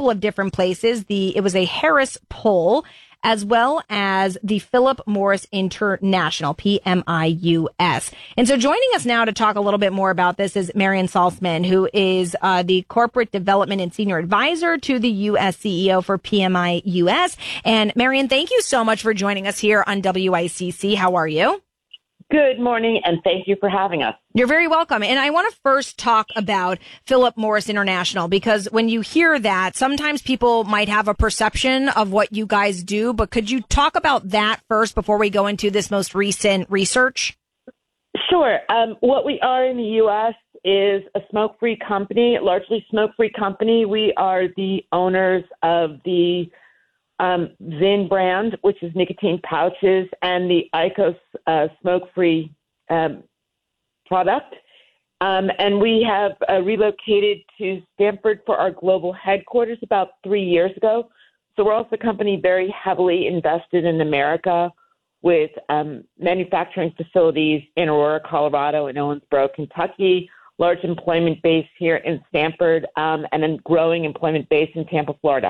couple of different places. It was a Harris poll, as well as the Philip Morris International, PMIUS. And so joining us now to talk a little bit more about this is Marion Salzman, who is the Corporate Development and Senior Advisor to the U.S. CEO for PMIUS. And Marion, thank you so much for joining us here on WICC. How are you? Good morning, and thank you for having us. You're very welcome. And I want to first talk about Philip Morris International, because when you hear that, sometimes people might have a perception of what you guys do. But could you talk about that first before we go into this most recent research? Sure. What we are in the U.S. is a smoke-free company, largely smoke-free company. We are the owners of the Zyn brand, which is nicotine pouches, and the IQOS smoke-free product. And we have relocated to Stamford for our global headquarters about 3 years ago. So we're also a company very heavily invested in America, with manufacturing facilities in Aurora, Colorado, and Owensboro, Kentucky, large employment base here in Stamford, and a growing employment base in Tampa, Florida.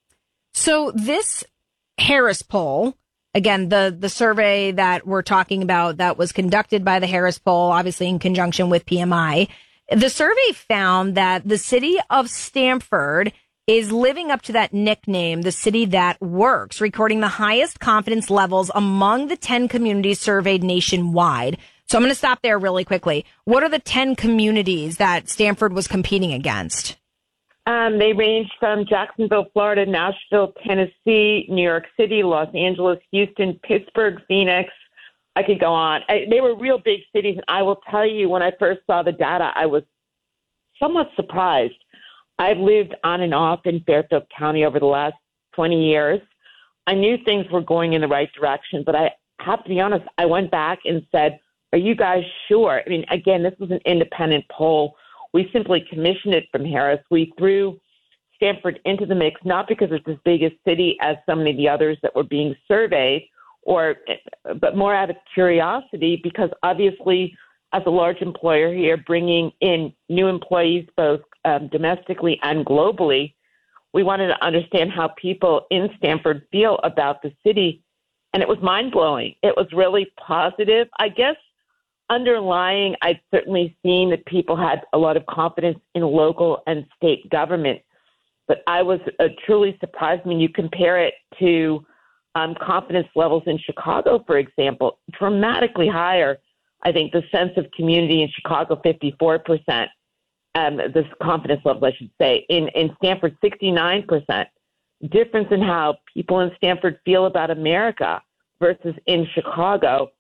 So this Harris poll, again, the survey that we're talking about that was conducted by the Harris poll, obviously in conjunction with PMI, the survey found that the city of Stamford is living up to that nickname, the city that works, recording the highest confidence levels among the 10 communities surveyed nationwide. So I'm going to stop there really quickly. What are the 10 communities that Stamford was competing against? They range from Jacksonville, Florida, Nashville, Tennessee, New York City, Los Angeles, Houston, Pittsburgh, Phoenix. I could go on. They were real big cities. And I will tell you, when I first saw the data, I was somewhat surprised. I've lived on and off in Fairfield County over the last 20 years. I knew things were going in the right direction, but I have to be honest, I went back and said, are you guys sure? I mean, again, this was an independent poll. We simply commissioned it from Harris. We threw Stamford into the mix, not because it's as big a city as so many of the others that were being surveyed, but more out of curiosity, because obviously, as a large employer here, bringing in new employees both domestically and globally, we wanted to understand how people in Stamford feel about the city. And it was mind-blowing. It was really positive. I guess underlying, I'd certainly seen that people had a lot of confidence in local and state government. But I was truly surprised when you compare it to confidence levels in Chicago, for example, dramatically higher. I think the sense of community in Chicago, 54%. This confidence level, I should say. In Stamford, 69%. Difference in how people in Stamford feel about America versus in Chicago.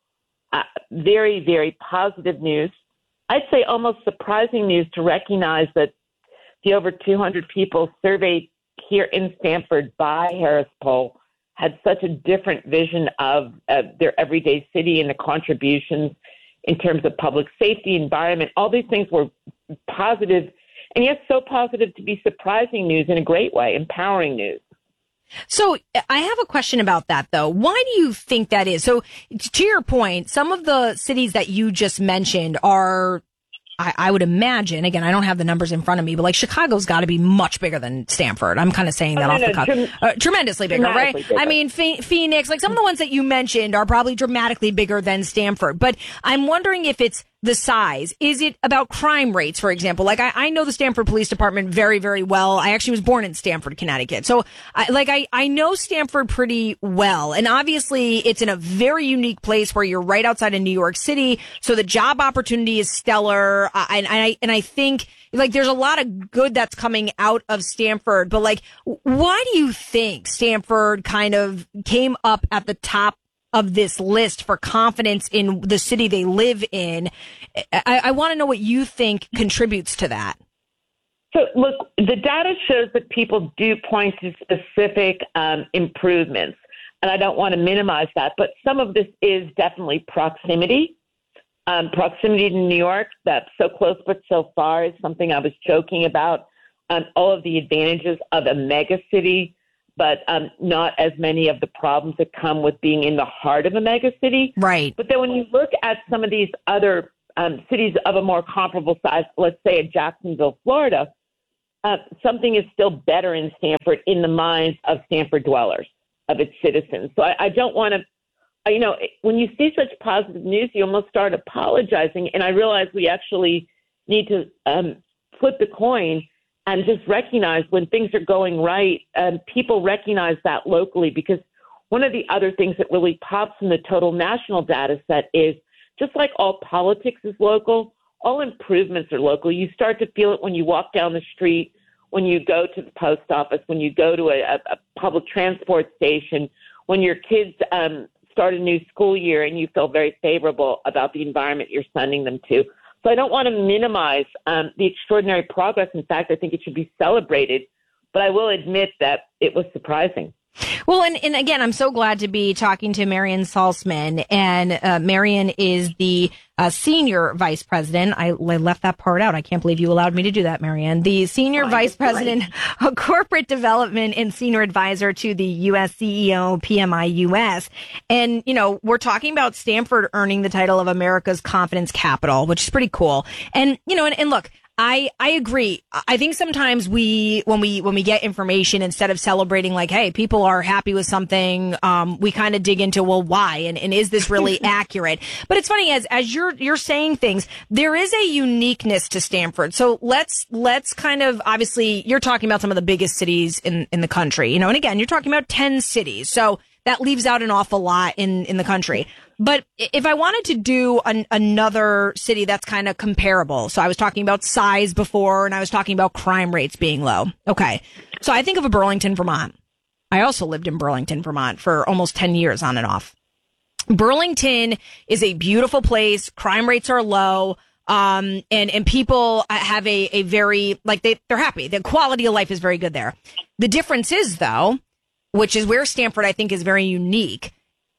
Very, very positive news. I'd say almost surprising news to recognize that the over 200 people surveyed here in Stamford by Harris Poll had such a different vision of their everyday city and the contributions in terms of public safety, environment. All these things were positive, and yet so positive to be surprising news in a great way, empowering news. So I have a question about that, though. Why do you think that is? So to your point, some of the cities that you just mentioned are, I would imagine, again, I don't have the numbers in front of me, but like Chicago's got to be much bigger than Stamford. I'm kind of saying that off the cuff. Tremendously bigger, right? Bigger. I mean, Phoenix, like some of the ones that you mentioned are probably dramatically bigger than Stamford. But I'm wondering if it's the size. Is it about crime rates, for example? Like I know the Stamford Police Department very, very well. I actually was born in Stamford, Connecticut. So I know Stamford pretty well. And obviously it's in a very unique place where you're right outside of New York City. So the job opportunity is stellar. And I think like there's a lot of good that's coming out of Stamford. But like, why do you think Stamford kind of came up at the top of this list for confidence in the city they live in? I want to know what you think contributes to that. So, look, the data shows that people do point to specific improvements, and I don't want to minimize that, but some of this is definitely proximity. Proximity to New York, that's so close but so far, is something I was joking about. All of the advantages of a mega city, but not as many of the problems that come with being in the heart of a mega city. Right. But then when you look at some of these other cities of a more comparable size, let's say in Jacksonville, Florida, something is still better in Stamford in the minds of Stamford dwellers, of its citizens. So I don't want to, when you see such positive news, you almost start apologizing. And I realize we actually need to flip the coin and just recognize when things are going right. People recognize that locally, because one of the other things that really pops in the total national data set is just like all politics is local, all improvements are local. You start to feel it when you walk down the street, when you go to the post office, when you go to a public transport station, when your kids start a new school year and you feel very favorable about the environment you're sending them to. So I don't want to minimize the extraordinary progress. In fact, I think it should be celebrated. But I will admit that it was surprising. Well, and again, I'm so glad to be talking to Marian Salzman. And Marian is the senior vice president. I left that part out. I can't believe you allowed me to do that, Marian. The senior vice president of corporate development and senior advisor to the U.S. CEO, PMI US. And, we're talking about Stamford earning the title of America's confidence capital, which is pretty cool. And, and look, I agree. I think sometimes when we get information, instead of celebrating like, hey, people are happy with something, we kind of dig into, well, why? And is this really accurate? But it's funny, as you're saying things, there is a uniqueness to Stamford. So let's kind of, obviously, you're talking about some of the biggest cities in the country, and again, you're talking about 10 cities. So that leaves out an awful lot in the country. But if I wanted to do another city that's kind of comparable, so I was talking about size before, and I was talking about crime rates being low. Okay. So I think of a Burlington, Vermont. I also lived in Burlington, Vermont for almost 10 years on and off. Burlington is a beautiful place. Crime rates are low. And people have a very, they're happy. The quality of life is very good there. The difference is, though, which is where Stamford, I think, is very unique,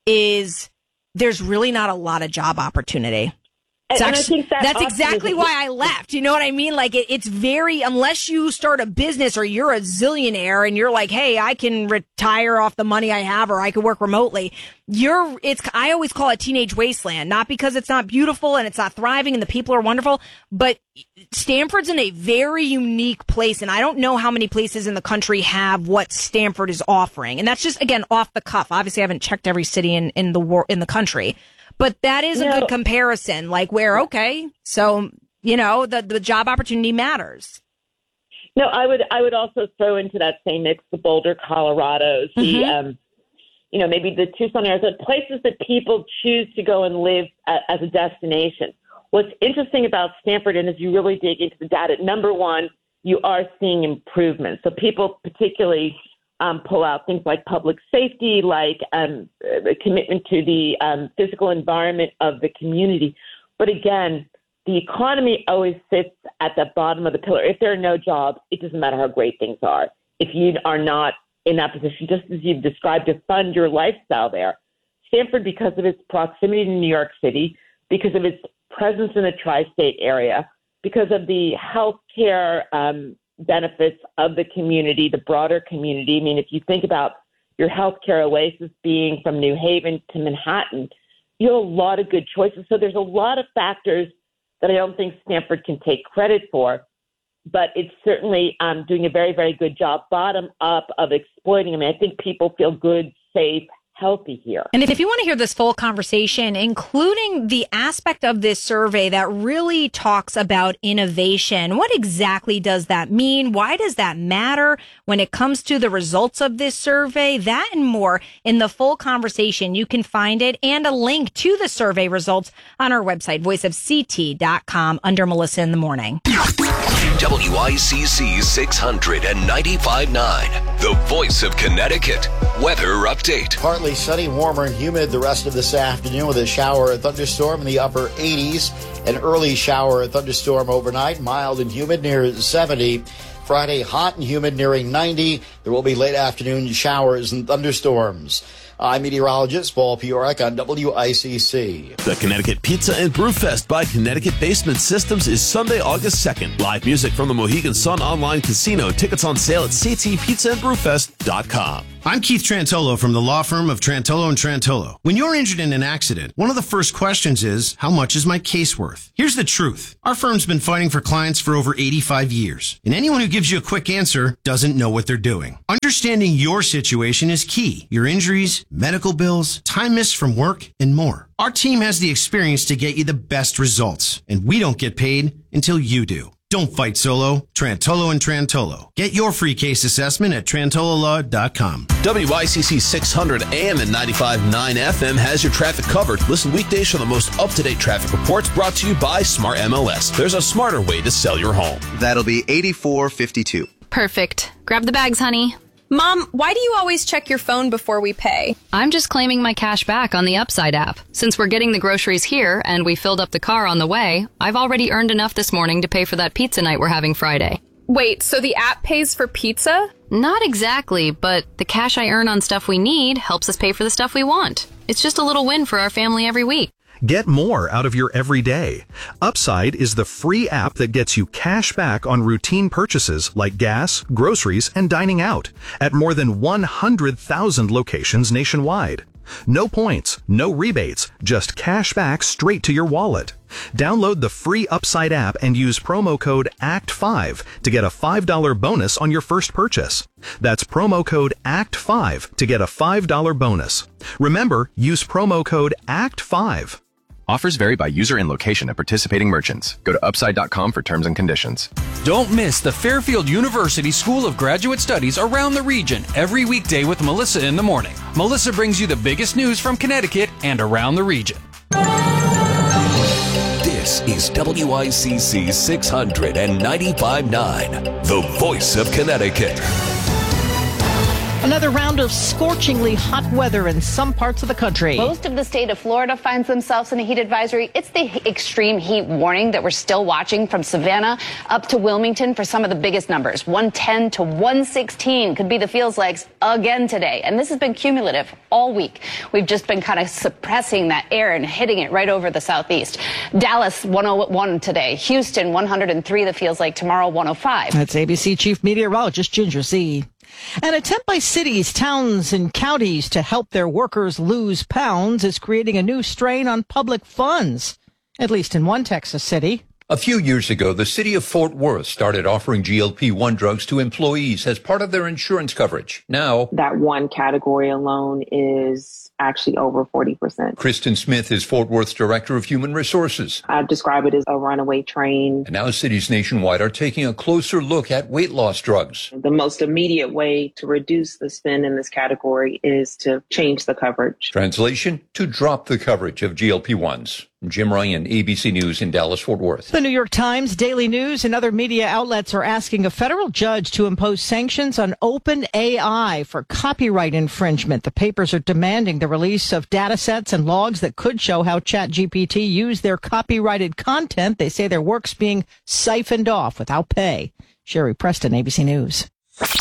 is there's really not a lot of job opportunity. And I think that's exactly why I left. You know what I mean? Like it's very, unless you start a business or you're a zillionaire and you're like, hey, I can retire off the money I have, or I could work remotely. I always call it teenage wasteland, not because it's not beautiful and it's not thriving and the people are wonderful, but Stamford's in a very unique place. And I don't know how many places in the country have what Stamford is offering. And that's just, again, off the cuff. Obviously I haven't checked every city in the country. But that is a good comparison, like where, okay, so, the job opportunity matters. No, I would also throw into that same mix the Boulder, Colorado's, maybe the Tucson areas, the places that people choose to go and live as a destination. What's interesting about Stamford, and as you really dig into the data, number one, you are seeing improvements. So people particularly pull out things like public safety, like the commitment to the physical environment of the community. But again, the economy always sits at the bottom of the pillar. If there are no jobs, it doesn't matter how great things are. If you are not in that position, just as you've described, to fund your lifestyle there. Stamford, because of its proximity to New York City, because of its presence in the tri-state area, because of the health care benefits of the community, the broader community. I mean, if you think about your healthcare oasis being from New Haven to Manhattan, you have a lot of good choices. So there's a lot of factors that I don't think Stamford can take credit for, but it's certainly doing a very, very good job bottom up of exploiting. I mean, I think people feel good, safe, healthy here. And if you want to hear this full conversation, including the aspect of this survey that really talks about innovation, what exactly does that mean? Why does that matter when it comes to the results of this survey? That and more in the full conversation. You can find it and a link to the survey results on our website, voiceofct.com, under Melissa in the Morning. WICC 695.9, the voice of Connecticut. Weather update. Partly sunny, warmer and humid the rest of this afternoon with a shower and thunderstorm in the upper 80s. An early shower and thunderstorm overnight, mild and humid near 70. Friday, hot and humid nearing 90. The There will be late afternoon showers and thunderstorms. I'm meteorologist Paul Piorek on WICC. The Connecticut Pizza and Brew Fest by Connecticut Basement Systems is Sunday, August 2nd. Live music from the Mohegan Sun Online Casino. Tickets on sale at ctpizzaandbrewfest.com. I'm Keith Trantolo from the law firm of Trantolo & Trantolo. When you're injured in an accident, one of the first questions is, how much is my case worth? Here's the truth. Our firm's been fighting for clients for over 85 years. And anyone who gives you a quick answer doesn't know what they're doing. Understanding your situation is key. Your injuries, medical bills, time missed from work, and more. Our team has the experience to get you the best results. And we don't get paid until you do. Don't fight solo. Trantolo & Trantolo. Get your free case assessment at trantololaw.com. WICC 600 AM and 95.9 FM has your traffic covered. Listen weekdays for the most up-to-date traffic reports brought to you by Smart MLS. There's a smarter way to sell your home. That'll be $84.52. Perfect. Grab the bags, honey. Mom, why do you always check your phone before we pay? I'm just claiming my cash back on the Upside app. Since we're getting the groceries here and we filled up the car on the way, I've already earned enough this morning to pay for that pizza night we're having Friday. Wait, so the app pays for pizza? Not exactly, but the cash I earn on stuff we need helps us pay for the stuff we want. It's just a little win for our family every week. Get more out of your everyday. Upside is the free app that gets you cash back on routine purchases like gas, groceries, and dining out at more than 100,000 locations nationwide. No points, no rebates, just cash back straight to your wallet. Download the free Upside app and use promo code ACT5 to get a $5 bonus on your first purchase. That's promo code ACT5 to get a $5 bonus. Remember, use promo code ACT5. Offers vary by user and location at participating merchants. Go to upside.com for terms and conditions. Don't miss the Fairfield University School of Graduate Studies around the region every weekday with Melissa in the morning. Melissa brings you the biggest news from Connecticut and around the region. This is WICC 695.9, the voice of Connecticut. Another round of scorchingly hot weather in some parts of the country. Most of the state of Florida finds themselves in a heat advisory. It's the extreme heat warning that we're still watching from Savannah up to Wilmington for some of the biggest numbers. 110 to 116 could be the feels likes again today. And this has been cumulative all week. We've just been kind of suppressing that air and hitting it right over the southeast. Dallas 101 today. Houston 103 the feels like tomorrow 105. That's ABC Chief Meteorologist Ginger C. An attempt by cities, towns, and counties to help their workers lose pounds is creating a new strain on public funds, at least in one Texas city. A few years ago, the city of Fort Worth started offering GLP-1 drugs to employees as part of their insurance coverage. Now, that one category alone is actually over 40%. Kristen Smith is Fort Worth's Director of Human Resources. I describe it as a runaway train. And now cities nationwide are taking a closer look at weight loss drugs. The most immediate way to reduce the spend in this category is to change the coverage. Translation, to drop the coverage of GLP-1s. Jim Ryan, ABC News in Dallas-Fort Worth. The New York Times, Daily News, and other media outlets are asking a federal judge to impose sanctions on OpenAI for copyright infringement. The papers are demanding the release of data sets and logs that could show how ChatGPT used their copyrighted content. They say their work's being siphoned off without pay. Sherry Preston, ABC News.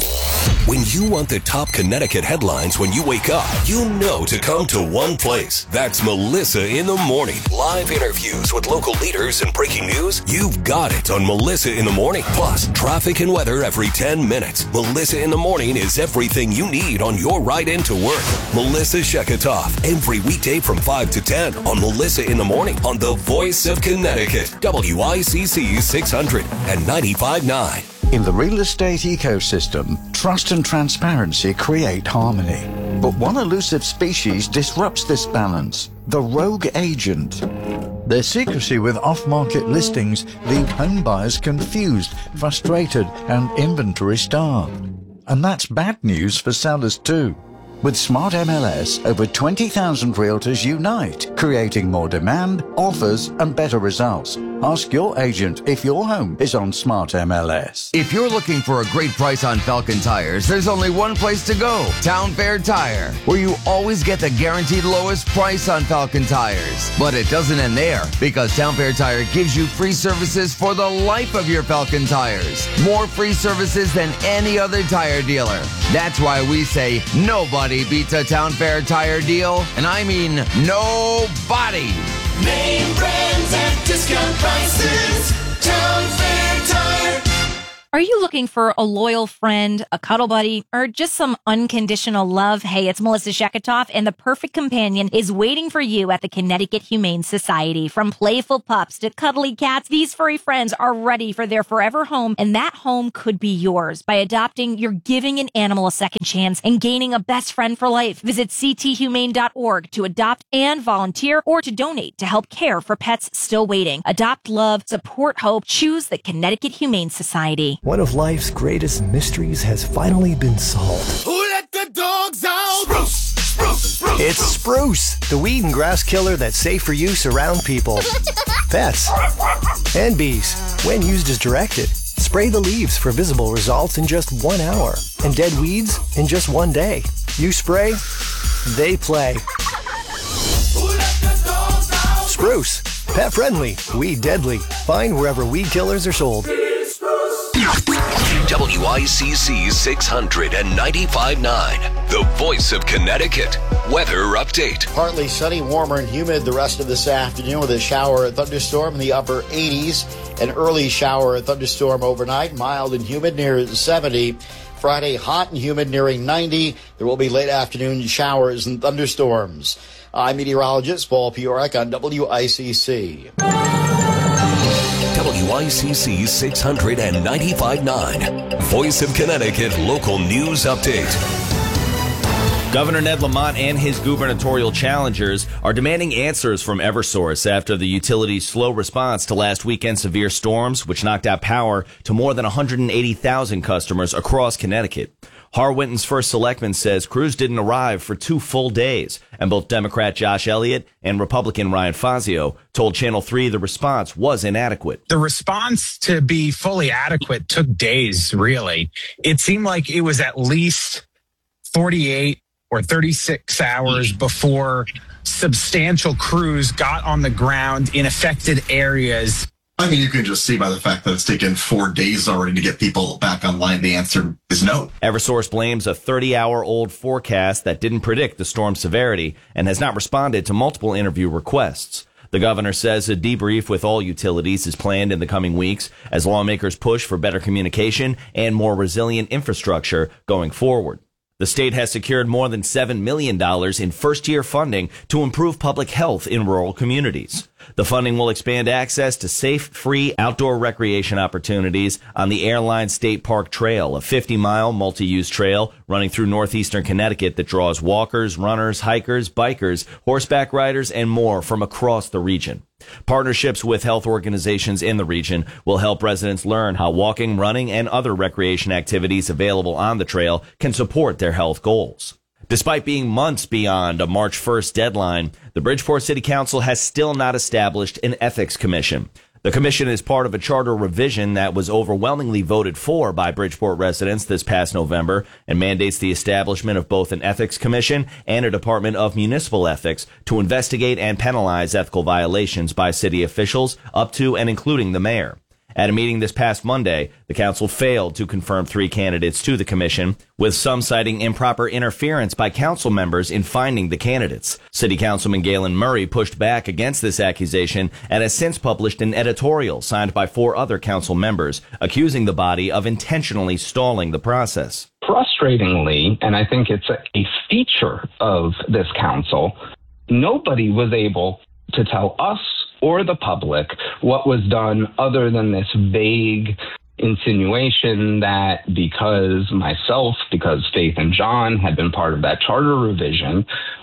When you want the top Connecticut headlines when you wake up, you know to come to one place. That's Melissa in the Morning. Live interviews with local leaders and breaking news. You've got it on Melissa in the Morning. Plus, traffic and weather every 10 minutes. Melissa in the Morning is everything you need on your ride into work. Melissa Sheketoff, every weekday from 5 to 10 on Melissa in the Morning on the voice of Connecticut, WICC 600 and 95.9. In the real estate ecosystem, trust and transparency create harmony. But one elusive species disrupts this balance, the rogue agent. Their secrecy with off-market listings leave home buyers confused, frustrated, and inventory-starved. And that's bad news for sellers too. With Smart MLS, over 20,000 realtors unite, creating more demand, offers, and better results. Ask your agent if your home is on Smart MLS. If you're looking for a great price on Falcon tires, there's only one place to go, Town Fair Tire, where you always get the guaranteed lowest price on Falcon tires. But it doesn't end there, because Town Fair Tire gives you free services for the life of your Falcon tires. More free services than any other tire dealer. That's why we say nobody beats a Town Fair Tire deal, and I mean nobody. Name brands at discount prices. Town Fair Tire. Are you looking for a loyal friend, a cuddle buddy, or just some unconditional love? Hey, it's Melissa Sheketoff, and the perfect companion is waiting for you at the Connecticut Humane Society. From playful pups to cuddly cats, these furry friends are ready for their forever home, and that home could be yours. By adopting, you're giving an animal a second chance and gaining a best friend for life. Visit cthumane.org to adopt and volunteer, or to donate to help care for pets still waiting. Adopt love, support hope, choose the Connecticut Humane Society. One of life's greatest mysteries has finally been solved. Who let the dogs out? Spruce, spruce, spruce. It's Spruce, the weed and grass killer that's safe for use around people, pets, and bees. When used as directed, spray the leaves for visible results in just 1 hour, and dead weeds in just 1 day. You spray, they play. Who let the dogs out? Spruce, pet friendly, weed deadly. Find wherever weed killers are sold. WICC 695.9, the voice of Connecticut. Weather update. Partly sunny, warmer and humid the rest of this afternoon with a shower and thunderstorm in the upper 80s. An early shower and thunderstorm overnight, mild and humid near 70. Friday, hot and humid nearing 90. There will be late afternoon showers and thunderstorms. I'm meteorologist Paul Piorek on WICC. WICC 695.9, Voice of Connecticut Local News Update. Governor Ned Lamont and his gubernatorial challengers are demanding answers from Eversource after the utility's slow response to last weekend's severe storms, which knocked out power to more than 180,000 customers across Connecticut. Harwinton's first selectman says crews didn't arrive for 2 full days, and both Democrat Josh Elliott and Republican Ryan Fazio told Channel 3 the response was inadequate. The response to be fully adequate took days, really. It seemed like it was at least 48 or 36 hours before substantial crews got on the ground in affected areas. I mean, you can just see by the fact that it's taken 4 days already to get people back online. The answer is no. Eversource blames a 30-hour-old forecast that didn't predict the storm's severity and has not responded to multiple interview requests. The governor says a debrief with all utilities is planned in the coming weeks as lawmakers push for better communication and more resilient infrastructure going forward. The state has secured more than $7 million in first-year funding to improve public health in rural communities. The funding will expand access to safe, free outdoor recreation opportunities on the Airline State Park Trail, a 50-mile multi-use trail running through northeastern Connecticut that draws walkers, runners, hikers, bikers, horseback riders, and more from across the region. Partnerships with health organizations in the region will help residents learn how walking, running, and other recreation activities available on the trail can support their health goals. Despite being months beyond a March 1st deadline, the Bridgeport City Council has still not established an ethics commission. The commission is part of a charter revision that was overwhelmingly voted for by Bridgeport residents this past November and mandates the establishment of both an ethics commission and a Department of Municipal Ethics to investigate and penalize ethical violations by city officials up to and including the mayor. At a meeting this past Monday, the council failed to confirm 3 candidates to the commission, with some citing improper interference by council members in finding the candidates. City Councilman Galen Murray pushed back against this accusation and has since published an editorial signed by 4 other council members, accusing the body of intentionally stalling the process. Frustratingly, and I think it's a feature of this council, nobody was able to tell us or the public what was done other than this vague insinuation that because Faith and John had been part of that charter revision,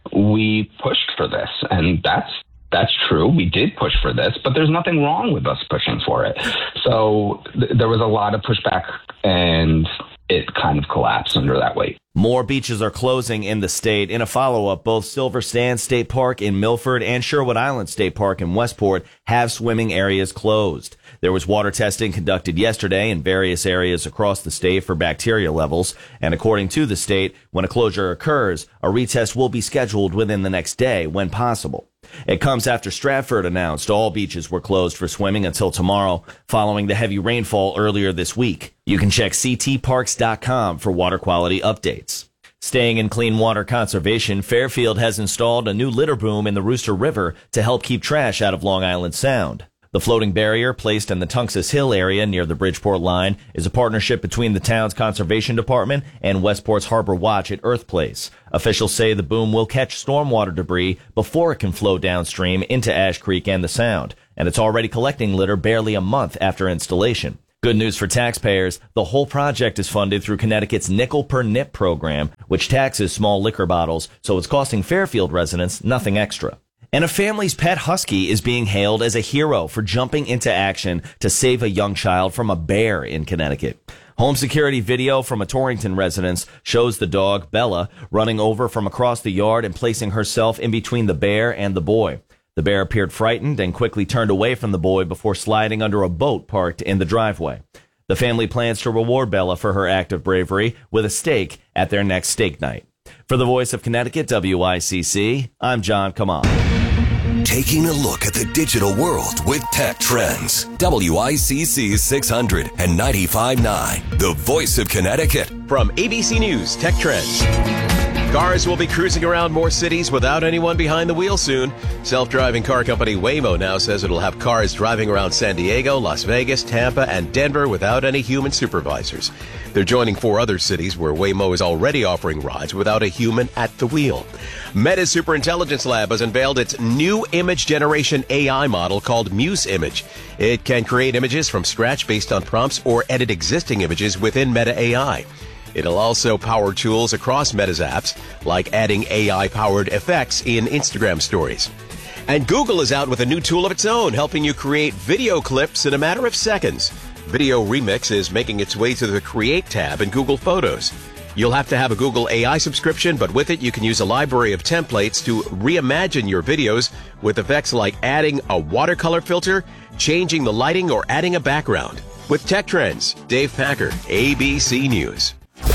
we pushed for this. And that's true. We did push for this, but there's nothing wrong with us pushing for it. So there was a lot of pushback, and it kind of collapsed under that weight. More beaches are closing in the state. In a follow-up, both Silver Sands State Park in Milford and Sherwood Island State Park in Westport have swimming areas closed. There was water testing conducted yesterday in various areas across the state for bacteria levels. And according to the state, when a closure occurs, a retest will be scheduled within the next day when possible. It comes after Stratford announced all beaches were closed for swimming until tomorrow, following the heavy rainfall earlier this week. You can check ctparks.com for water quality updates. Staying in clean water conservation, Fairfield has installed a new litter boom in the Rooster River to help keep trash out of Long Island Sound. The floating barrier placed in the Tunxus Hill area near the Bridgeport line is a partnership between the town's conservation department and Westport's Harbor Watch at Earth Place. Officials say the boom will catch stormwater debris before it can flow downstream into Ash Creek and the Sound, and it's already collecting litter barely a month after installation. Good news for taxpayers, the whole project is funded through Connecticut's Nickel per Nip program, which taxes small liquor bottles, so it's costing Fairfield residents nothing extra. And a family's pet husky is being hailed as a hero for jumping into action to save a young child from a bear in Connecticut. Home security video from a Torrington residence shows the dog, Bella, running over from across the yard and placing herself in between the bear and the boy. The bear appeared frightened and quickly turned away from the boy before sliding under a boat parked in the driveway. The family plans to reward Bella for her act of bravery with a steak at their next steak night. For the Voice of Connecticut, WICC, I'm John Kamal. Taking a look at the digital world with Tech Trends. WICC 600 and 95.9, the Voice of Connecticut. From ABC News Tech Trends. Cars will be cruising around more cities without anyone behind the wheel soon. Self-driving car company Waymo now says it'll have cars driving around San Diego, Las Vegas, Tampa, and Denver without any human supervisors. They're joining 4 other cities where Waymo is already offering rides without a human at the wheel. Meta's Superintelligence Lab has unveiled its new image generation AI model called Muse Image. It can create images from scratch based on prompts or edit existing images within Meta AI. It'll also power tools across Meta's apps, like adding AI-powered effects in Instagram stories. And Google is out with a new tool of its own, helping you create video clips in a matter of seconds. Video Remix is making its way to the Create tab in Google Photos. You'll have to have a Google AI subscription, but with it, you can use a library of templates to reimagine your videos with effects like adding a watercolor filter, changing the lighting, or adding a background. With Tech Trends, Dave Packer, ABC News.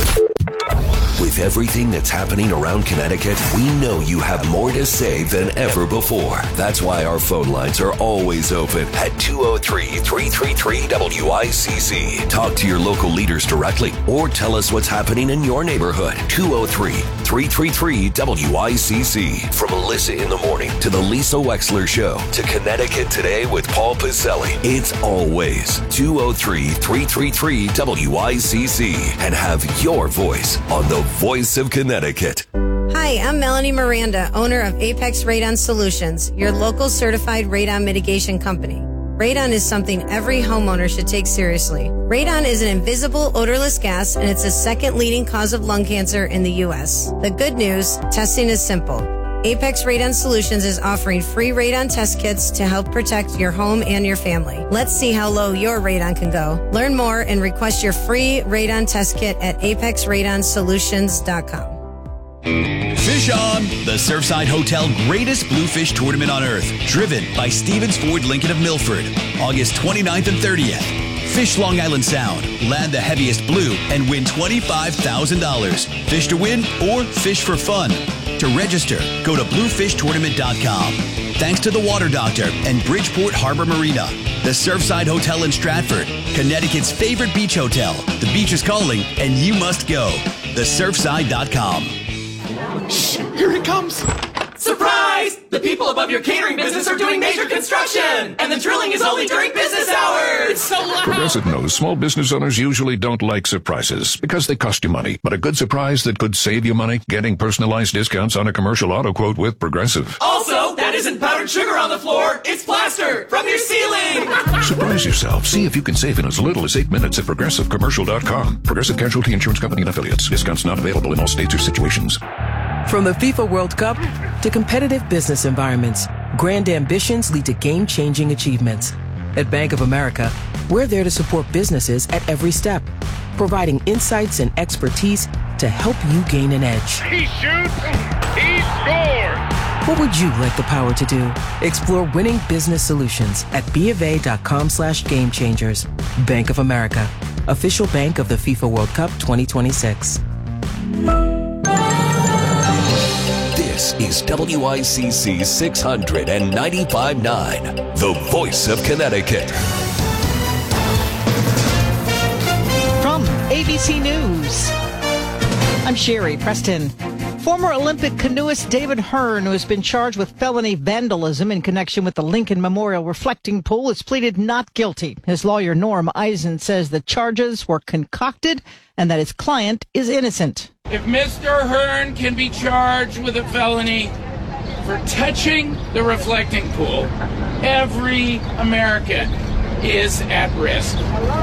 With everything that's happening around Connecticut, we know you have more to say than ever before. That's why our phone lines are always open at 203-333-WICC. Talk to your local leaders directly or tell us what's happening in your neighborhood. 203-333-WICC. From Melissa in the Morning to the Lisa Wexler Show to Connecticut Today with Paul Pizzelli. It's always 203-333-WICC. And have your voice on the Voice of Connecticut. Hi, I'm Melanie Miranda, owner of Apex Radon Solutions, your local certified radon mitigation company. Radon is something every homeowner should take seriously. Radon is an invisible, odorless gas, and it's the second leading cause of lung cancer in the U.S. The good news, testing is simple. Apex Radon Solutions is offering free radon test kits to help protect your home and your family. Let's see how low your radon can go. Learn more and request your free radon test kit at apexradonsolutions.com. Fish On, the Surfside Hotel greatest bluefish tournament on earth, driven by Stevens Ford Lincoln of Milford, August 29th and 30th. Fish Long Island Sound, land the heaviest blue, and win $25,000. Fish to win or fish for fun. To register, go to bluefishtournament.com. Thanks to the Water Doctor and Bridgeport Harbor Marina, the Surfside Hotel in Stratford, Connecticut's favorite beach hotel. The beach is calling, and you must go. TheSurfside.com. Shh, here it comes. Surprise! The people above your catering business are doing major construction, and the drilling is only during business hours. It's so loud. Progressive knows small business owners usually don't like surprises because they cost you money. But a good surprise that could save you money, getting personalized discounts on a commercial auto quote with Progressive. Also, that isn't powdered sugar on the floor. It's plaster from your ceiling. Surprise yourself. See if you can save in as little as 8 minutes at ProgressiveCommercial.com. Progressive Casualty Insurance Company and Affiliates. Discounts not available in all states or situations. From the FIFA World Cup to competitive business environments, grand ambitions lead to game-changing achievements. At Bank of America, we're there to support businesses at every step, providing insights and expertise to help you gain an edge. He shoots, he scores! What would you like the power to do? Explore winning business solutions at BofA.com/gamechangers. Bank of America, official bank of the FIFA World Cup 2026. This is WICC 695.9, the voice of Connecticut. From ABC News, I'm Sherry Preston. Former Olympic canoeist David Hearn, who has been charged with felony vandalism in connection with the Lincoln Memorial reflecting pool, has pleaded not guilty. His lawyer, Norm Eisen, says the charges were concocted and that his client is innocent. If Mr. Hearn can be charged with a felony for touching the reflecting pool, every American is at risk.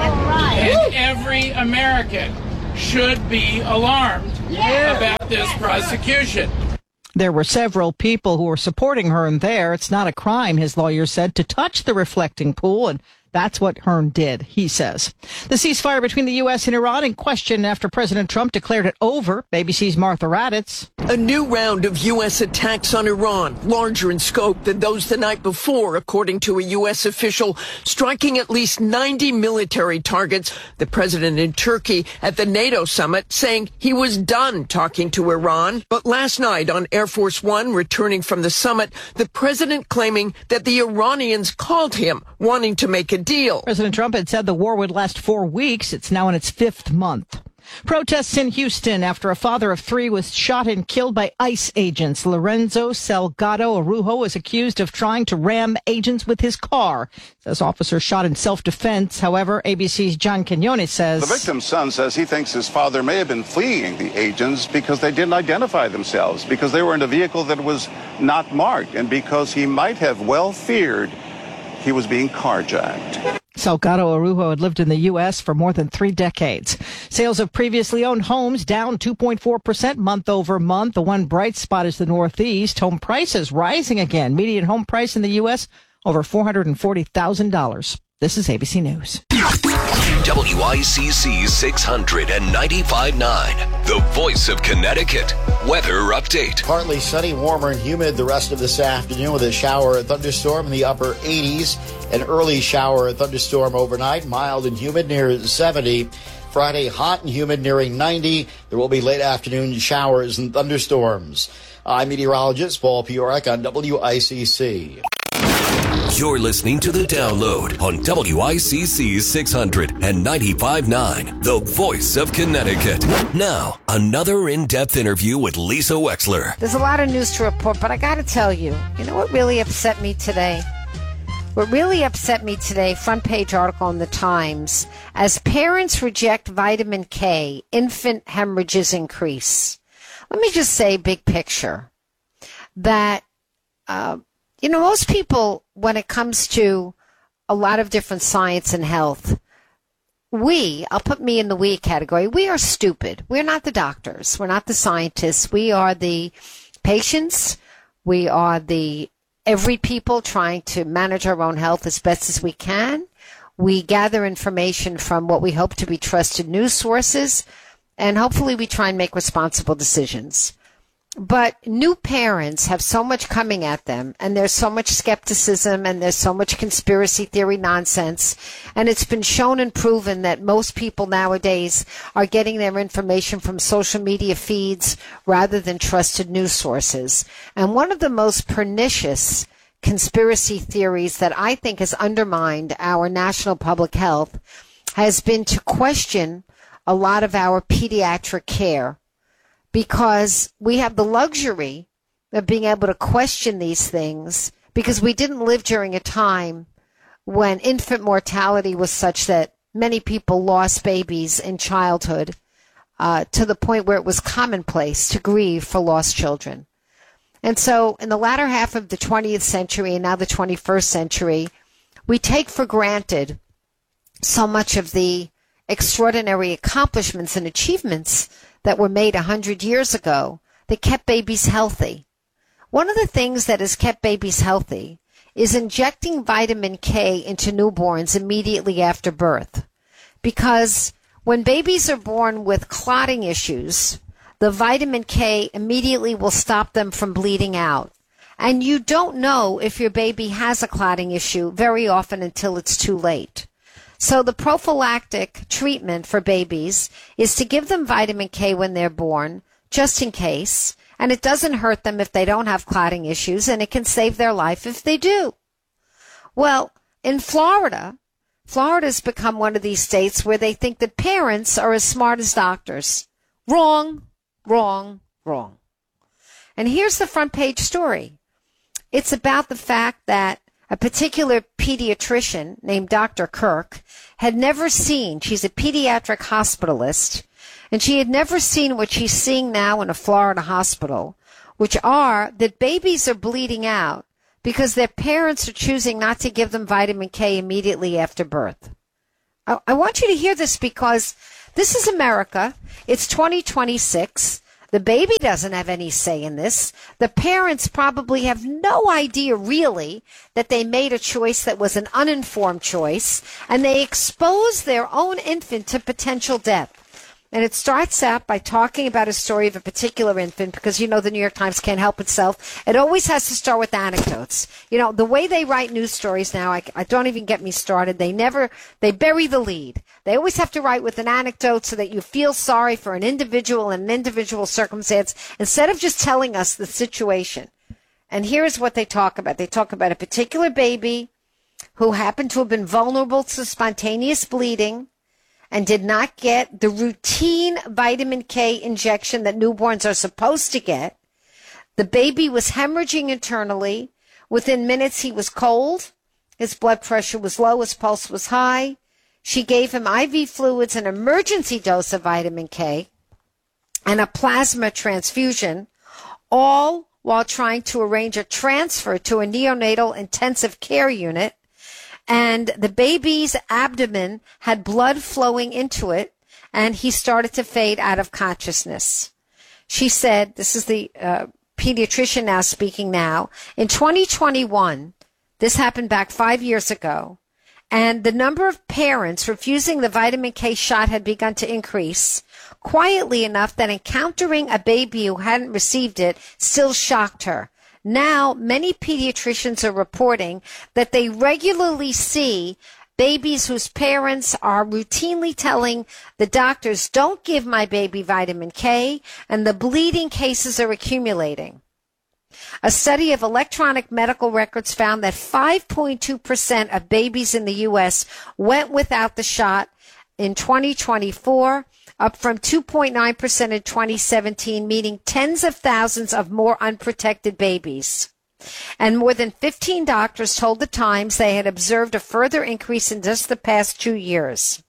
And every American should be alarmed about this prosecution. There were several people who were supporting Hearn there. It's not a crime, his lawyer said, to touch the reflecting pool, and that's what Hearn did, he says. The ceasefire between the U.S. and Iran in question after President Trump declared it over. ABC's Martha Raddatz. A new round of U.S. attacks on Iran, larger in scope than those the night before, according to a U.S. official, striking at least 90 military targets. The president in Turkey at the NATO summit saying he was done talking to Iran. But last night on Air Force One, returning from the summit, the president claiming that the Iranians called him, wanting to make a deal. President Trump had said the war would last 4 weeks. It's now in its 5th month. Protests in Houston after a father of 3 was shot and killed by ICE agents. Lorenzo Salgado Arujo is accused of trying to ram agents with his car. Says officers shot in self-defense. However, ABC's John Quinones says the victim's son says he thinks his father may have been fleeing the agents because they didn't identify themselves, because they were in a vehicle that was not marked, and because he might have well feared he was being carjacked. Salgado Arujo had lived in the U.S. for more than 3 decades. Sales of previously owned homes down 2.4% month over month. The one bright spot is the Northeast. Home prices rising again. Median home price in the U.S. over $440,000. This is ABC News. WICC 695.9, the voice of Connecticut. Weather update. Partly sunny, warmer and humid the rest of this afternoon with a shower or thunderstorm in the upper 80s. An early shower or thunderstorm overnight, mild and humid near 70. Friday, hot and humid nearing 90. There will be late afternoon showers and thunderstorms. I'm meteorologist Paul Piorek on WICC. You're listening to The Download on WICC 695.9, the voice of Connecticut. Now, another in-depth interview with Lisa Wexler. There's a lot of news to report, but I got to tell you, you know what really upset me today? What really upset me today, front page article in the Times, as parents reject vitamin K, infant hemorrhages increase. Let me just say, big picture, that, most people, when it comes to a lot of different science and health, I'll put me in the we category, we are stupid. We're not the doctors. We're not the scientists. We are the patients. We are the every people trying to manage our own health as best as we can. We gather information from what we hope to be trusted news sources, and hopefully we try and make responsible decisions. But new parents have so much coming at them, and there's so much skepticism, and there's so much conspiracy theory nonsense, and it's been shown and proven that most people nowadays are getting their information from social media feeds rather than trusted news sources. And one of the most pernicious conspiracy theories that I think has undermined our national public health has been to question a lot of our pediatric care, because we have the luxury of being able to question these things because we didn't live during a time when infant mortality was such that many people lost babies in childhood to the point where it was commonplace to grieve for lost children. And so in the latter half of the 20th century and now the 21st century, we take for granted so much of the extraordinary accomplishments and achievements that were made 100 years ago that kept babies healthy. One of the things that has kept babies healthy is injecting vitamin K into newborns immediately after birth, because When babies are born with clotting issues, the vitamin K immediately will stop them from bleeding out. And you don't know if your baby has a clotting issue very often until it's too late. So the prophylactic treatment for babies is to give them vitamin K when they're born, just in case. And it doesn't hurt them if they don't have clotting issues, and it can save their life if they do. Well, in Florida's become one of these states where they think that parents are as smart as doctors. Wrong, wrong, wrong. And here's the front page story. It's about the fact that a particular pediatrician named Dr. Kirk had never seen, she's a pediatric hospitalist, and she had never seen what she's seeing now in a Florida hospital, which are that babies are bleeding out because their parents are choosing not to give them vitamin K immediately after birth. I want you to hear this because this is America. It's 2026. The baby doesn't have any say in this. The parents probably have no idea really that they made a choice that was an uninformed choice, and they expose their own infant to potential death. And it starts out by talking about a story of a particular infant because, you know, the New York Times can't help itself. It always has to start with anecdotes. You know, the way they write news stories now, I don't even get me started. They bury the lead. They always have to write with an anecdote so that you feel sorry for an individual and an individual circumstance instead of just telling us the situation. And here's what they talk about. They talk about a particular baby who happened to have been vulnerable to spontaneous bleeding and did not get the routine vitamin K injection that newborns are supposed to get. The baby was hemorrhaging internally. Within minutes, he was cold. His blood pressure was low. His pulse was high. She gave him IV fluids, an emergency dose of vitamin K, and a plasma transfusion, all while trying to arrange a transfer to a neonatal intensive care unit. And the baby's abdomen had blood flowing into it, and he started to fade out of consciousness. She said, this is the pediatrician now speaking now, in 2021, this happened back 5 years ago, and the number of parents refusing the vitamin K shot had begun to increase, quietly enough that encountering a baby who hadn't received it still shocked her. Now, many pediatricians are reporting that they regularly see babies whose parents are routinely telling the doctors, don't give my baby vitamin K, and the bleeding cases are accumulating. A study of electronic medical records found that 5.2% of babies in the U.S. went without the shot in 2024, up from 2.9% in 2017, meaning tens of thousands of more unprotected babies. And more than 15 doctors told the Times they had observed a further increase in just the past 2 years.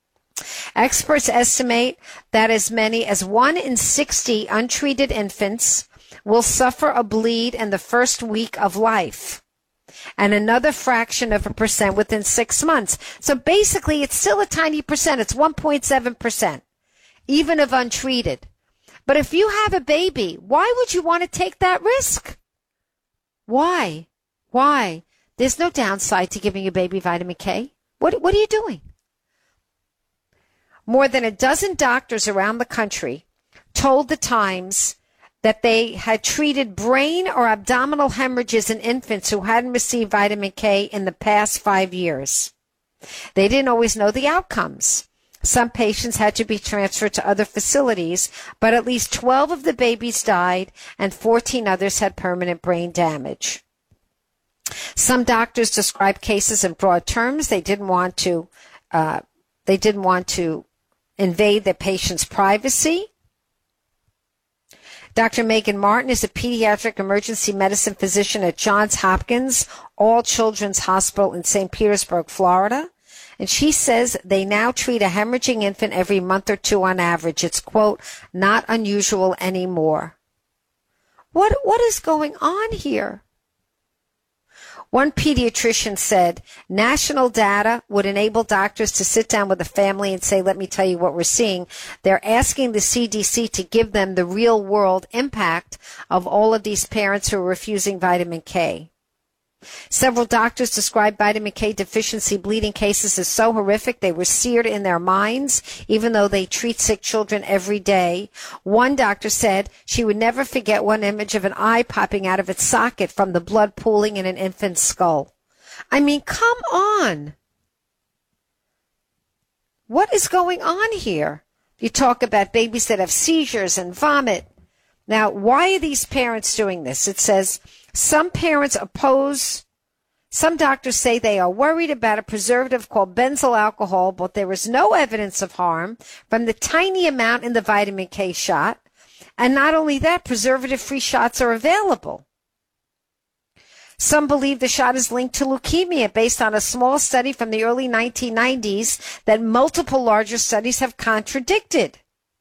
Experts estimate that as many as 1 in 60 untreated infants will suffer a bleed in the first week of life, and another fraction of a percent within 6 months. So basically, it's still a tiny percent. It's 1.7%, even if untreated. But if you have a baby, why would you want to take that risk? Why? Why? There's no downside to giving your baby vitamin K. What are you doing? More than a dozen doctors around the country told the Times that they had treated brain or abdominal hemorrhages in infants who hadn't received vitamin K in the past 5 years. They didn't always know the outcomes. Some patients had to be transferred to other facilities, but at least 12 of the babies died and 14 others had permanent brain damage. Some doctors described cases in broad terms. They didn't want to invade their patients' privacy. Dr. Megan Martin is a pediatric emergency medicine physician at Johns Hopkins All Children's Hospital in St. Petersburg, Florida. And she says they now treat a hemorrhaging infant every month or two on average. It's, quote, not unusual anymore. What is going on here? One pediatrician said national data would enable doctors to sit down with a family and say, let me tell you what we're seeing. They're asking the CDC to give them the real world impact of all of these parents who are refusing vitamin K. Several doctors described vitamin K deficiency bleeding cases as so horrific they were seared in their minds, even though they treat sick children every day. One doctor said she would never forget one image of an eye popping out of its socket from the blood pooling in an infant's skull. I mean, come on. What is going on here? You talk about babies that have seizures and vomit. Now, why are these parents doing this? It says some parents oppose. Some doctors say they are worried about a preservative called benzyl alcohol, but there is no evidence of harm from the tiny amount in the vitamin K shot. And not only that, preservative-free shots are available. Some believe the shot is linked to leukemia based on a small study from the early 1990s that multiple larger studies have contradicted.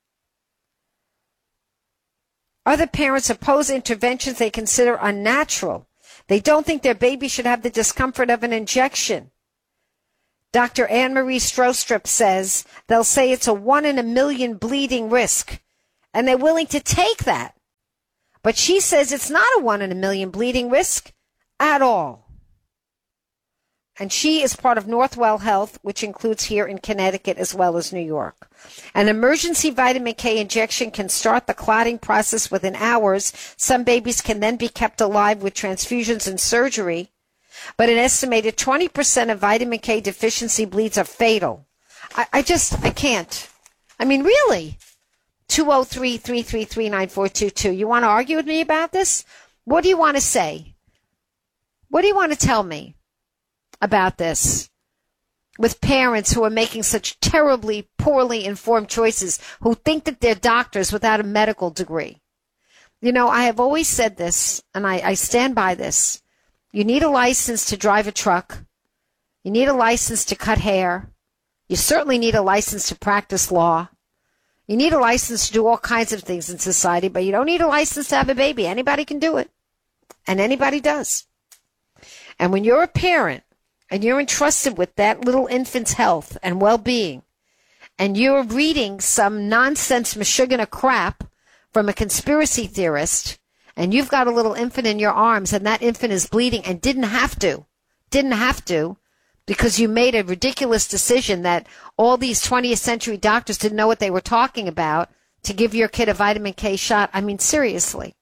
Other parents oppose interventions they consider unnatural. They don't think their baby should have the discomfort of an injection. Dr. Anne-Marie Strostrup says they'll say it's a 1 in a million bleeding risk, and they're willing to take that. But she says it's not a 1 in a million bleeding risk at all. And she is part of Northwell Health, which includes here in Connecticut as well as New York. An emergency vitamin K injection can start the clotting process within hours. Some babies can then be kept alive with transfusions and surgery. But an estimated 20% of vitamin K deficiency bleeds are fatal. I can't. I mean, really? 203-333-9422. You want to argue with me about this? What do you want to say? What do you want to tell me about this with parents who are making such terribly poorly informed choices, who think that they're doctors without a medical degree? You know, I have always said this, and I stand by this. You need a license to drive a truck. You need a license to cut hair. You certainly need a license to practice law. You need a license to do all kinds of things in society, but you don't need a license to have a baby. Anybody can do it, and anybody does. And when you're a parent and you're entrusted with that little infant's health and well-being, and you're reading some nonsense Meshuggah crap from a conspiracy theorist, and you've got a little infant in your arms and that infant is bleeding and didn't have to, because you made a ridiculous decision that all these 20th century doctors didn't know what they were talking about to give your kid a vitamin K shot. I mean, seriously.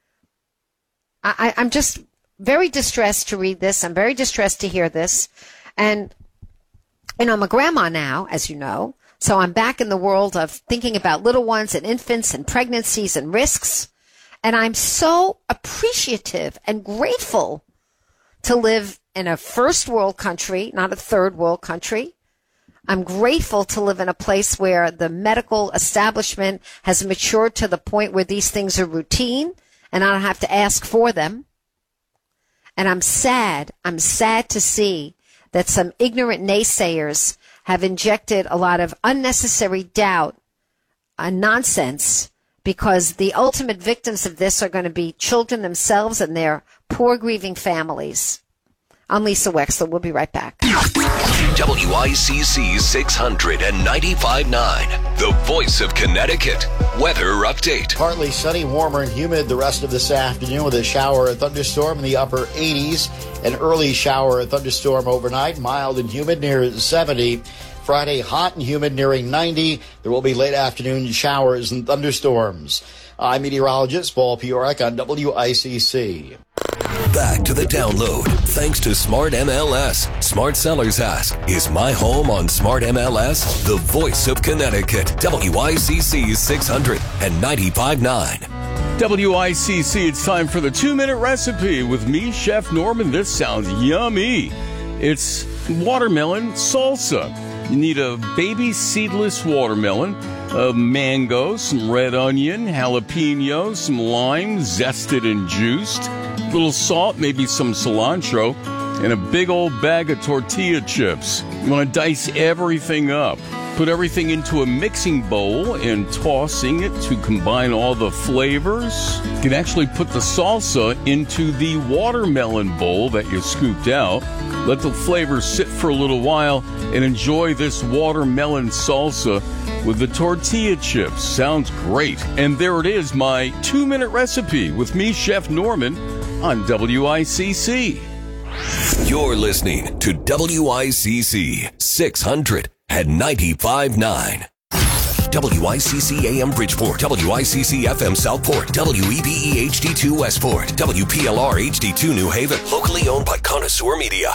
I'm just very distressed to read this. I'm very distressed to hear this. And, you know, I'm a grandma now, as you know, so I'm back in the world of thinking about little ones and infants and pregnancies and risks. And I'm so appreciative and grateful to live in a first world country, not a third world country. I'm grateful to live in a place where the medical establishment has matured to the point where these things are routine and I don't have to ask for them. And I'm sad to see that some ignorant naysayers have injected a lot of unnecessary doubt and nonsense, because the ultimate victims of this are going to be children themselves and their poor grieving families. I'm Lisa Wexler. We'll be right back. WICC 695.9, the voice of Connecticut. Weather update. Partly sunny, warmer and humid the rest of this afternoon with a shower or thunderstorm in the upper 80s. An early shower or thunderstorm overnight, mild and humid near 70. Friday, hot and humid nearing 90. There will be late afternoon showers and thunderstorms. I'm meteorologist Paul Piorek on WICC. Back to the download. Thanks to Smart MLS. Smart Sellers ask, is my home on Smart MLS? The voice of Connecticut. WICC 695.9. WICC, it's time for the 2-minute recipe with me, Chef Norman. This sounds yummy. It's watermelon salsa. You need a baby seedless watermelon, a mango, some red onion, jalapeno, some lime, zested and juiced, a little salt, maybe some cilantro, and a big old bag of tortilla chips. You want to dice everything up. Put everything into a mixing bowl and tossing it to combine all the flavors. You can actually put the salsa into the watermelon bowl that you scooped out. Let the flavors sit for a little while and enjoy this watermelon salsa with the tortilla chips. Sounds great. And there it is, my 2-minute recipe with me, Chef Norman, on WICC. You're listening to WICC 600 at 95.9. WICC AM Bridgeport, WICC FM Southport, WEBE HD2 Westport, WPLR HD2 New Haven, locally owned by Connoisseur Media.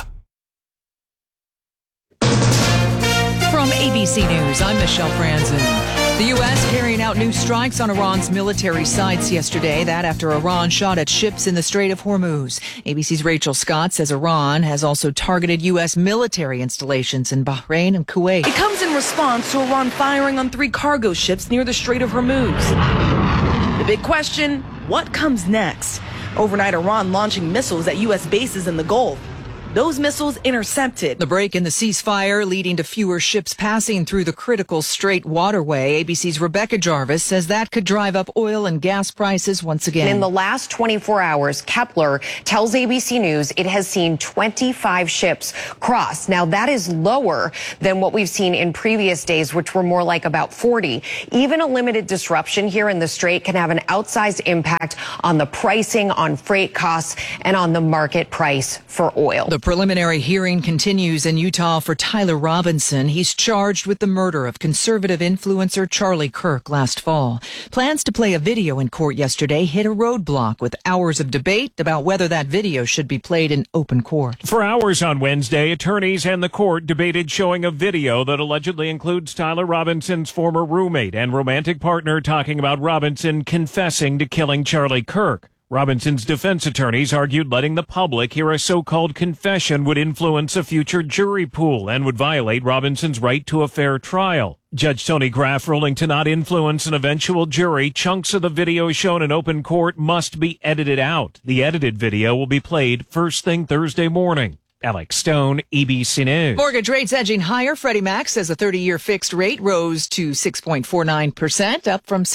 From ABC News, I'm Michelle Franzen. The U.S. carrying out new strikes on Iran's military sites yesterday. That after Iran shot at ships in the Strait of Hormuz. ABC's Rachel Scott says Iran has also targeted U.S. military installations in Bahrain and Kuwait. It comes in response to Iran firing on 3 cargo ships near the Strait of Hormuz. The big question, what comes next? Overnight, Iran launching missiles at U.S. bases in the Gulf. Those missiles intercepted. The break in the ceasefire leading to fewer ships passing through the critical Strait waterway. ABC's Rebecca Jarvis says that could drive up oil and gas prices once again. In the last 24 hours, Kepler tells ABC News it has seen 25 ships cross. Now, that is lower than what we've seen in previous days, which were more like about 40. Even a limited disruption here in the Strait can have an outsized impact on the pricing, on freight costs, and on the market price for oil. The preliminary hearing continues in Utah for Tyler Robinson. He's charged with the murder of conservative influencer Charlie Kirk last fall. Plans to play a video in court yesterday hit a roadblock with hours of debate about whether that video should be played in open court. For hours on Wednesday, attorneys and the court debated showing a video that allegedly includes Tyler Robinson's former roommate and romantic partner talking about Robinson confessing to killing Charlie Kirk. Robinson's defense attorneys argued letting the public hear a so-called confession would influence a future jury pool and would violate Robinson's right to a fair trial. Judge Tony Graff ruling to not influence an eventual jury, chunks of the video shown in open court must be edited out. The edited video will be played first thing Thursday morning. Alex Stone, ABC News. Mortgage rates edging higher. Freddie Mac says the 30-year fixed rate rose to 6.49%, up from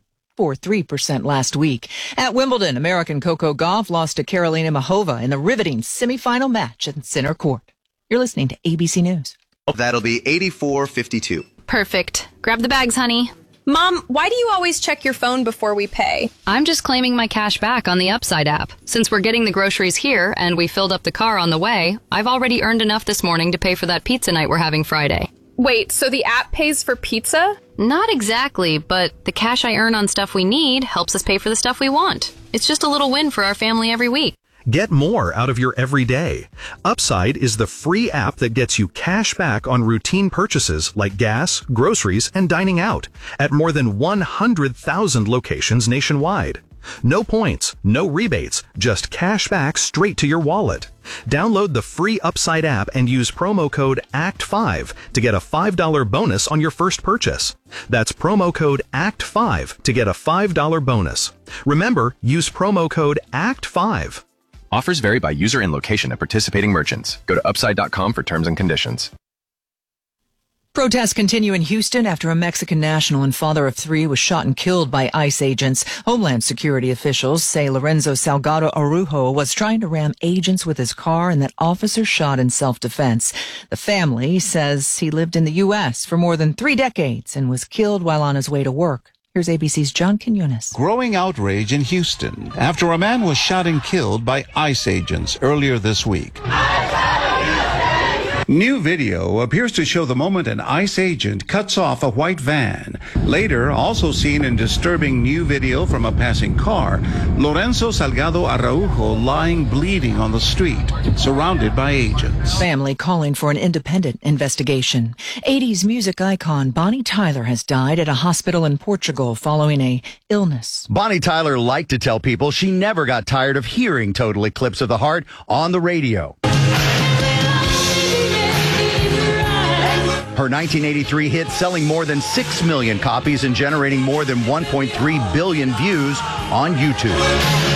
6.43% last week. At Wimbledon, American Coco Gauff lost to Karolina Muchova in the riveting semifinal match at center court. You're listening to ABC News. That'll be 84.52. Perfect. Grab the bags, honey. Mom, why do you always check your phone before we pay? I'm just claiming my cash back on the Upside app. Since we're getting the groceries here and we filled up the car on the way, I've already earned enough this morning to pay for that pizza night we're having Friday. Wait, so the app pays for pizza? Not exactly, but the cash I earn on stuff we need helps us pay for the stuff we want. It's just a little win for our family every week. Get more out of your everyday. Upside is the free app that gets you cash back on routine purchases like gas, groceries, and dining out at more than 100,000 locations nationwide. No points, no rebates, just cash back straight to your wallet. Download the free Upside app and use promo code ACT5 to get a $5 bonus on your first purchase. That's promo code ACT5 to get a $5 bonus. Remember, use promo code ACT5. Offers vary by user and location at participating merchants. Go to upside.com for terms and conditions. Protests continue in Houston after a Mexican national and father of 3 was shot and killed by ICE agents. Homeland Security officials say Lorenzo Salgado Araujo was trying to ram agents with his car and that officers shot in self-defense. The family says he lived in the U.S. for more than 3 decades and was killed while on his way to work. Here's ABC's John Quinones. Growing outrage in Houston after a man was shot and killed by ICE agents earlier this week. New video appears to show the moment an ICE agent cuts off a white van. Later, also seen in disturbing new video from a passing car, Lorenzo Salgado Araujo lying bleeding on the street, surrounded by agents. Family calling for an independent investigation. 80s music icon Bonnie Tyler has died at a hospital in Portugal following a illness. Bonnie Tyler liked to tell people she never got tired of hearing Total Eclipse of the Heart on the radio. Her 1983 hit selling more than 6 million copies and generating more than 1.3 billion views on YouTube.